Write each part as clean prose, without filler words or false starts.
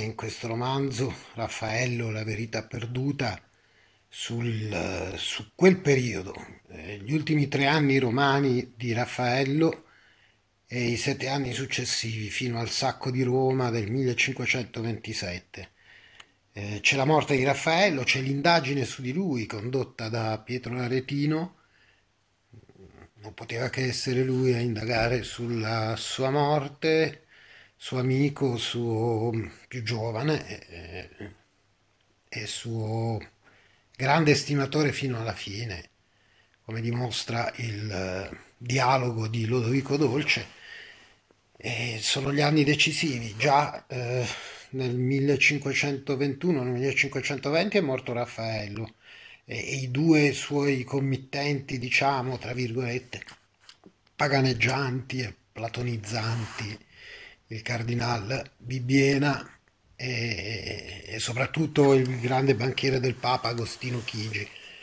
in questo romanzo, Raffaello, la verità perduta, su quel periodo, gli ultimi 3 anni romani di Raffaello e i 7 anni successivi, fino al sacco di Roma del 1527. C'è la morte di Raffaello, c'è l'indagine su di lui condotta da Pietro Aretino, non poteva che essere lui a indagare sulla sua morte, suo amico, suo più giovane e suo grande estimatore fino alla fine, come dimostra il dialogo di Lodovico Dolce. E sono gli anni decisivi, già nel 1521, nel 1520 è morto Raffaello e i due suoi committenti, diciamo, tra virgolette, paganeggianti e platonizzanti, il cardinal Bibbiena e soprattutto il grande banchiere del Papa Agostino Chigi.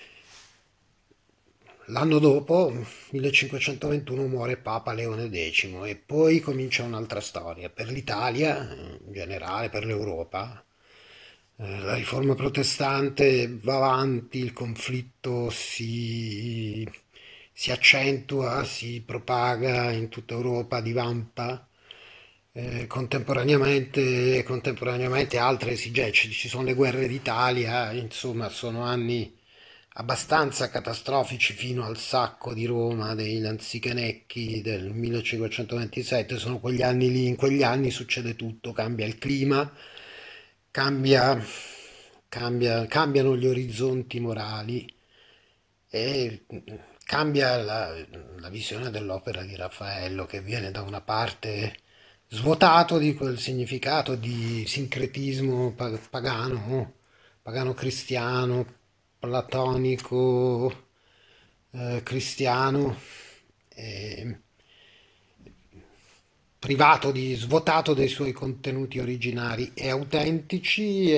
L'anno dopo, 1521, muore Papa Leone X e poi comincia un'altra storia per l'Italia, in generale per l'Europa. La riforma protestante va avanti, il conflitto si accentua, si propaga in tutta Europa, divampa. Contemporaneamente altre esigenze, ci sono le guerre d'Italia, insomma sono anni abbastanza catastrofici fino al sacco di Roma dei Lanzichenecchi del 1527, sono quegli anni lì, in quegli anni succede tutto, cambia il clima, cambia, cambiano gli orizzonti morali e cambia la visione dell'opera di Raffaello che viene da una parte svuotato di quel significato di sincretismo pagano, pagano cristiano, platonico cristiano, eh, svuotato dei suoi contenuti originari e autentici,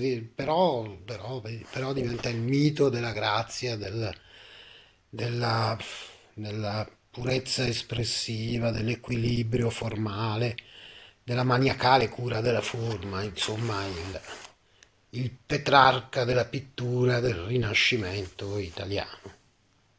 però diventa il mito della grazia, della, della purezza espressiva, dell'equilibrio formale, della maniacale cura della forma, insomma il Petrarca della pittura del Rinascimento italiano.